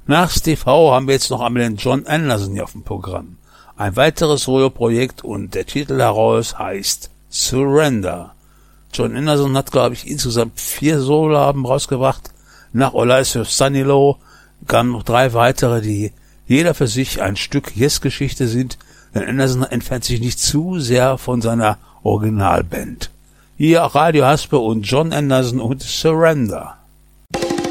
Nach Steve Howe haben wir jetzt noch einmal den Jon Anderson hier auf dem Programm. Ein weiteres Solo-Projekt und der Titel daraus heißt Surrender. Jon Anderson hat, glaube ich, insgesamt 4 Soloalben rausgebracht. Nach Olympia Sunnylow kamen noch 3 weitere, die jeder für sich ein Stück Yes-Geschichte sind, denn Anderson entfernt sich nicht zu sehr von seiner Originalband. Hier Radio Haspe und Jon Anderson und Surrender.